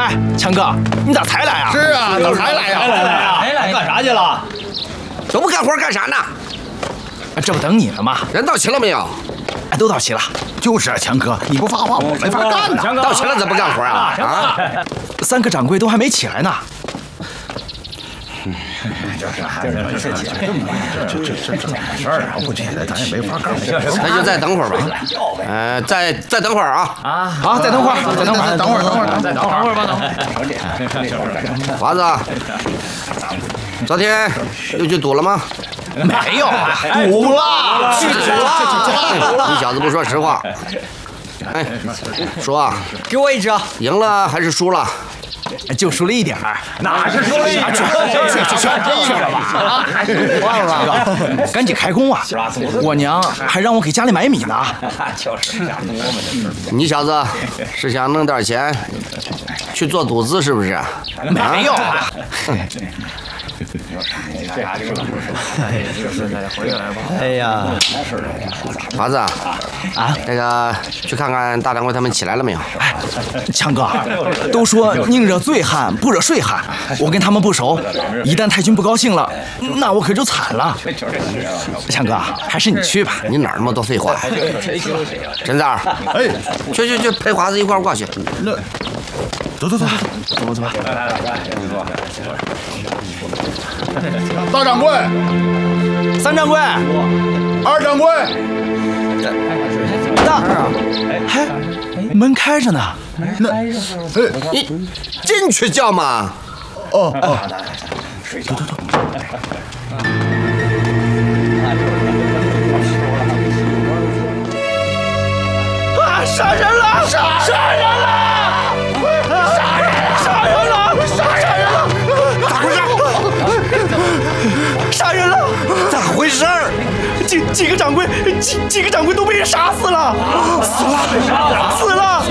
哎，强哥，你咋才来啊？ 是啊，咋才来呀？ 才来干啥去了？ 都不干活干啥呢？ 这不等你呢吗？ 人到齐了没有？ 哎，都到齐了。 就是啊，强哥，你不发话，我没法干呐。 到齐了怎么不干活啊？啊 ？3个掌柜都还没起来呢。 就是啊，这怎么事啊？不起来，咱也没法干。 那就再等会儿吧。再等会儿啊！ 好，再等会儿，再等会儿， 等会儿吧，等会儿。 华子，昨天又去赌了吗？ 没有， 赌了， 去赌了。 你小子不说实话。哎，说啊， 给我一只。 赢了还是输了？ 就输了一点儿。 哪是输了一点？ 去了吧！忘了，赶紧开工啊！我娘还让我给家里买米呢。 你小子是想弄点钱去做赌资是不是？ 没有。 哎呀， 华子啊，这个去看看大掌柜他们起来了没有？ 哎，强哥，都说宁惹醉汉不惹睡汉，我跟他们不熟，一旦太君不高兴了，那我可就惨了。强哥，还是你去吧。 你哪儿那么多废话？陈三儿， 哎， 去陪华子一块儿过去。 那，走。 走吧。 大掌柜 ，3掌柜 ，2掌柜， 嘿，门开着呢。 你进去叫嘛？ 哦，走。 啊！杀人了！杀人了！杀人了！ 咋回事？ 几个掌柜都被人杀死了！死了！